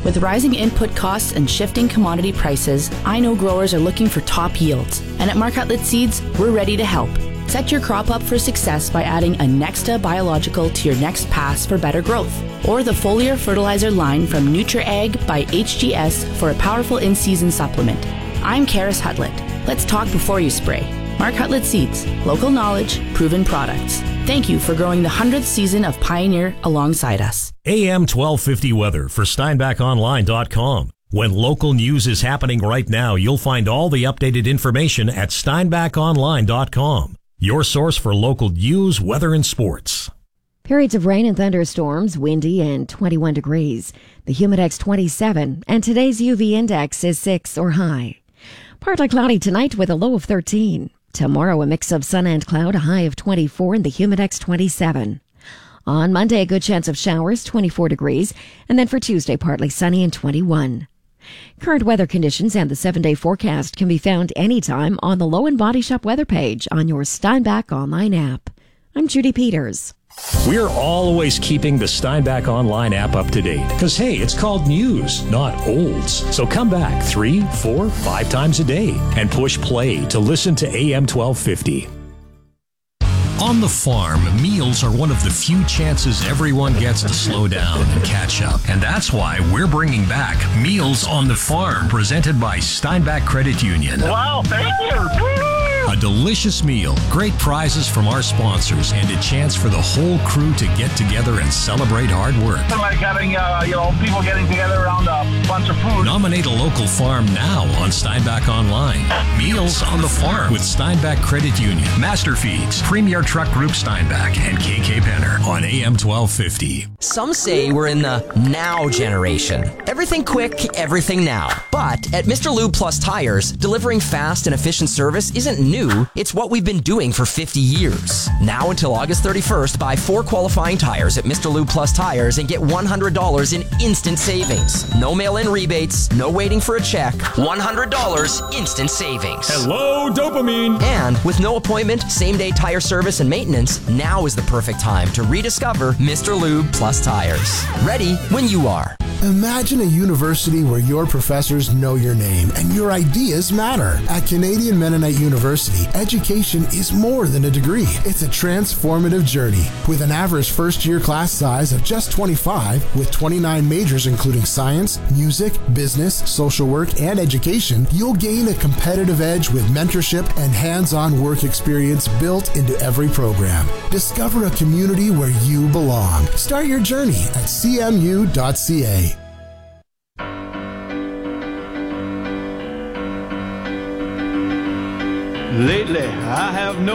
With rising input costs and shifting commodity prices, I know growers are looking for top yields. And at Mark-Outlet Seeds, we're ready to help. Set your crop up for success by adding a Nexta biological to your next pass for better growth. Or the foliar fertilizer line from NutriAg by HGS for a powerful in-season supplement. I'm Karis Hutlett. Let's talk before you spray. Mark-Outlet Seeds. Local knowledge, proven products. Thank you for growing the 100th season of Pioneer alongside us. AM 1250 weather for SteinbachOnline.com. When local news is happening right now, you'll find all the updated information at SteinbachOnline.com. Your source for local news, weather, and sports. Periods of rain and thunderstorms, windy and 21 degrees. The Humidex 27, and today's UV index is 6 or high. Partly cloudy tonight with a low of 13. Tomorrow, a mix of sun and cloud, a high of 24, and the Humidex 27. On Monday, a good chance of showers, 24 degrees, and then for Tuesday, partly sunny and 21. Current weather conditions and the 7-day forecast can be found anytime on the Low & Body Shop weather page on your Steinbach Online app. I'm Judy Peters. We're always keeping the Steinbach Online app up to date because, hey, it's called news, not olds. So come back 3, 4, 5 times a day and push play to listen to AM 1250. On the farm, meals are one of the few chances everyone gets to slow down and catch up. And that's why we're bringing back Meals on the Farm, presented by Steinbach Credit Union. Wow, thank you. A delicious meal, great prizes from our sponsors, and a chance for the whole crew to get together and celebrate hard work. Like having, people getting together around a bunch of food. Nominate a local farm now on Steinbach Online. Meals on the Farm with Steinbach Credit Union, Master Feeds, Premier Truck Group Steinbach, and KK Penner on AM 1250. Some say we're in the now generation. Everything quick, everything now. But at Mr. Lube Plus Tires, delivering fast and efficient service isn't new. It's what we've been doing for 50 years. Now until August 31st, buy 4 qualifying tires at Mr. Lube Plus Tires and get $100 in instant savings. No mail-in rebates, no waiting for a check. $100 instant savings. Hello, dopamine! And with no appointment, same-day tire service and maintenance, now is the perfect time to rediscover Mr. Lube Plus Tires. Ready when you are. Imagine a university where your professors know your name and your ideas matter. At Canadian Mennonite University, education is more than a degree. It's a transformative journey. With an average first-year class size of just 25, with 29 majors including science, music, business, social work, and education, you'll gain a competitive edge with mentorship and hands-on work experience built into every program. Discover a community where you belong. Start your journey at cmu.ca. Lately, I have no